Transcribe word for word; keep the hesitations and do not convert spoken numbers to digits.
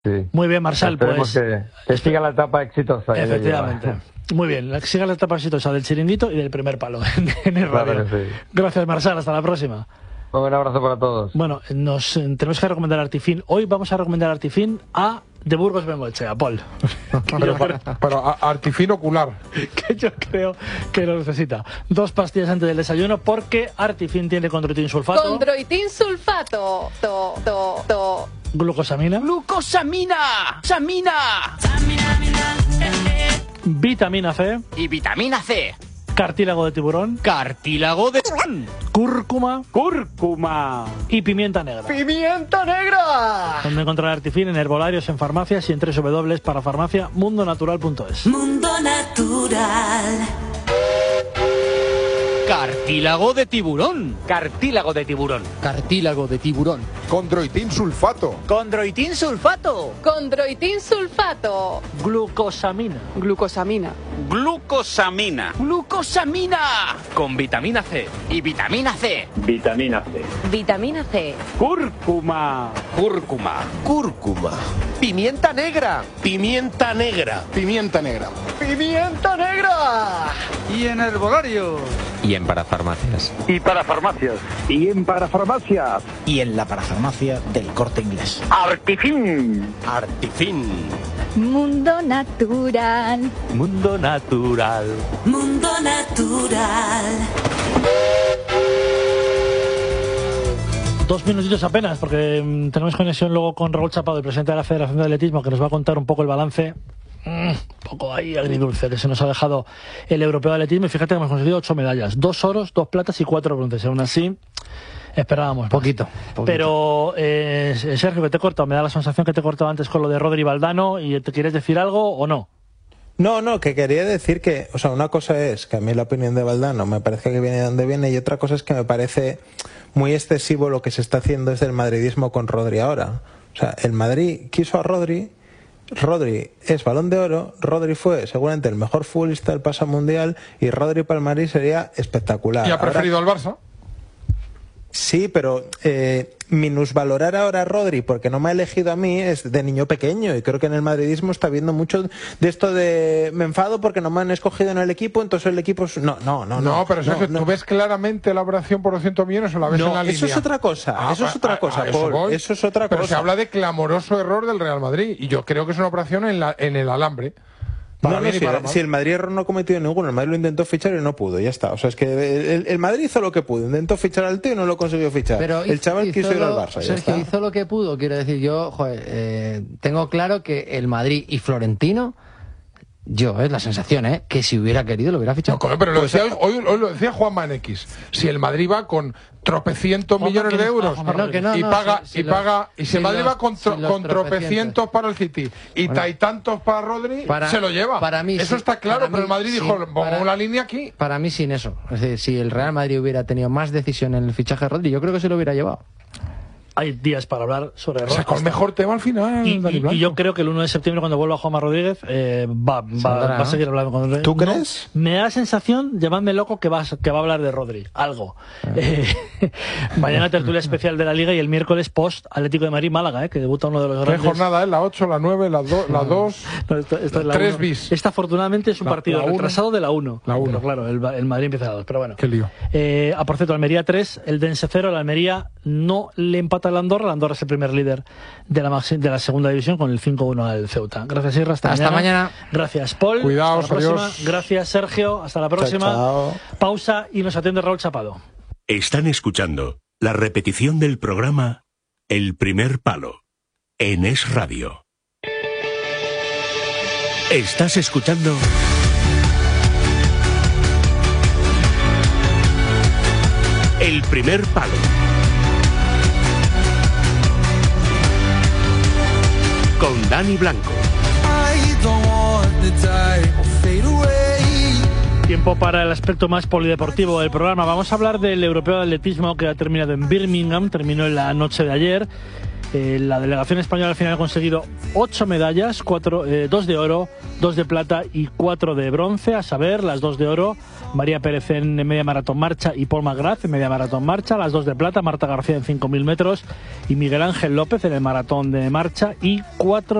Sí. Muy bien, Marçal, pues... Que, que siga la etapa exitosa. Efectivamente. Muy bien, que siga la etapa exitosa del chiringuito y del primer palo en, en el radio. Claro, sí. Gracias, Marçal, hasta la próxima. Un abrazo para todos. Bueno, nos tenemos que recomendar Artifin. Hoy vamos a recomendar Artifin a de Burgos Bengoechea, Paul. Pero, creo, pero Artifin ocular. Que yo creo que lo necesita. Dos pastillas antes del desayuno porque Artifin tiene condroitin sulfato. Condroitin sulfato. To, to, to. Glucosamina. Glucosamina. Samina. Vitamina C. Y vitamina C. Cartílago de tiburón. Cartílago de tiburón. Cúrcuma. Cúrcuma. Y pimienta negra. ¡Pimienta negra! Donde encontrar Artifin en herbolarios, en farmacias y en doble u doble u doble u punto para farmacia mundo natural punto es. Mundo Natural. Cartílago de tiburón. Cartílago de tiburón. Cartílago de tiburón. Condroitin sulfato. Condroitin sulfato. Condroitin sulfato. Glucosamina. Glucosamina. Glucosamina. Glucosamina. Con vitamina C. Y vitamina C. Vitamina C. Vitamina C. Cúrcuma. Cúrcuma. Cúrcuma. Pimienta negra. Pimienta negra. Pimienta negra. Pimienta negra. Y en herbolario. Y en parafarmacias. Y para farmacias. Y en parafarmacias. Y en la parafarmacia del Corte Inglés. Artifin. Artifin. Mundo Natural. Mundo Natural. Mundo Natural. Dos minutitos apenas, porque mmm, tenemos conexión luego con Raúl Chapado, el presidente de la Federación de Atletismo, que nos va a contar un poco el balance. Un mm, poco ahí agridulce que se nos ha dejado el europeo de atletismo. Y fíjate que hemos conseguido ocho medallas, dos oros, dos platas y cuatro bronces. Aún así esperábamos poquito, poquito. Pero eh, Sergio, que te he cortado, me da la sensación que te he cortado antes con lo de Rodri Valdano. ¿Y te quieres decir algo o no? No, no, que quería decir que, o sea, una cosa es que a mí la opinión de Valdano me parece que viene de donde viene, y otra cosa es que me parece muy excesivo lo que se está haciendo desde el madridismo con Rodri ahora. O sea, el Madrid quiso a Rodri, Rodri es Balón de Oro, Rodri fue seguramente el mejor futbolista del pasado mundial, y Rodri para el Madrid sería espectacular. ¿Y ha preferido ahora, al Barça? Sí, pero eh, minusvalorar ahora a Rodri porque no me ha elegido a mí es de niño pequeño, y creo que en el madridismo está viendo mucho de esto de me enfado porque no me han escogido en el equipo, entonces el equipo es... no, no, no, no. No, pero Sergio, no, no. ¿Tú ves claramente la operación por doscientos millones o la ves no, en la eso línea? Es otra cosa, ah, eso es otra cosa, eso Paul, voy. Eso es otra pero cosa. Pero se habla de clamoroso error del Real Madrid, y yo creo que es una operación en, la, en el alambre. No, no, si, si el Madrid error no ha cometido ninguno, el Madrid lo intentó fichar y no pudo, ya está. O sea, es que el, el Madrid hizo lo que pudo, intentó fichar al tío y no lo consiguió fichar. Pero el chaval hizo, quiso ir al lo, Barça. Sergio, ya está. hizo lo que pudo, quiero decir, yo, joder, eh, tengo claro que el Madrid y Florentino, yo, es eh, la sensación, ¿eh? Que si hubiera querido lo hubiera fichado. No, pero lo decía, hoy, hoy lo decía Juanma en X. Si el Madrid va con tropecientos Juanma millones de euros no, no, que no, y no, paga, si, si y los, paga, y si el Madrid los, va con, tro, si con tropecientos para el City y bueno, tantos para Rodri, para, se lo lleva. Para mí, eso sí, está claro, pero mí, el Madrid sí, dijo, pongo una línea aquí. Para mí sin eso. Es decir, si el Real Madrid hubiera tenido más decisión en el fichaje de Rodri, yo creo que se lo hubiera llevado. Hay días para hablar sobre errores. Sacó el mejor tema al final. Y, y, y yo creo que el uno de septiembre, cuando vuelva Juanma Rodríguez, eh, va, va, va a seguir hablando con Rodri. ¿Tú crees? No, me da la sensación, llamadme loco, que va, que va a hablar de Rodri. Algo. Ah. Eh, mañana tertulia especial de la Liga y el miércoles post Atlético de Madrid-Málaga, eh, que debuta uno de los grandes. ¿Qué jornada es? ¿La ocho, la nueve, la dos, la dos? No, esto, esto es la tres uno. bis. Esta, afortunadamente, es un la, partido la retrasado de la uno. La uno. Pero claro, el, el Madrid empieza a la dos. Pero bueno. Qué lío. Eh, a por cierto, Almería tres, el Dense cero. La Almería no le empata al Andorra. La Andorra es el primer líder de la, de la segunda división con el cinco uno al Ceuta. Gracias, Irra. Hasta, hasta mañana. mañana. Gracias, Paul. Cuidaos, hasta la próxima. adiós. Gracias, Sergio. Hasta la próxima. Chao, chao. Pausa y nos atiende Raúl Chapado. Están escuchando la repetición del programa El Primer Palo en Es Radio. Estás escuchando El Primer Palo. Con Dani Blanco. Tiempo para el aspecto más polideportivo del programa. Vamos a hablar del europeo de atletismo que ha terminado en Birmingham, terminó en la noche de ayer. Eh, la delegación española al final ha conseguido ocho medallas, cuatro, eh, dos de oro, dos de plata y cuatro de bronce, a saber, las dos de oro, María Pérez en media maratón marcha y Paul McGrath en media maratón marcha, las dos de plata, Marta García en cinco mil metros y Miguel Ángel López en el maratón de marcha y cuatro